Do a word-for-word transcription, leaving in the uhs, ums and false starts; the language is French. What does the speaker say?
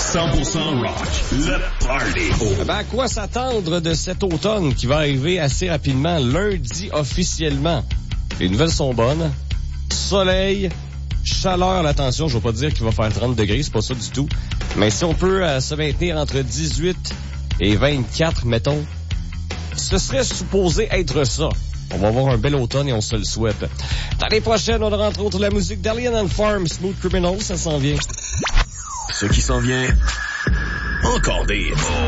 cent pour cent rock, le party. Oh. Ben, à quoi s'attendre de cet automne qui va arriver assez rapidement, lundi officiellement? Les nouvelles sont bonnes. Soleil, chaleur, attention, je ne vais pas dire qu'il va faire trente degrés, c'est pas ça du tout. Mais si on peut euh, se maintenir entre dix-huit et vingt-quatre, mettons, ce serait supposé être ça. On va avoir un bel automne et on se le souhaite. L'année prochaine, on aura entre autres la musique d'Alien and Farm, Smooth Criminal, ça s'en vient. Ce qui s'en vient, encore des...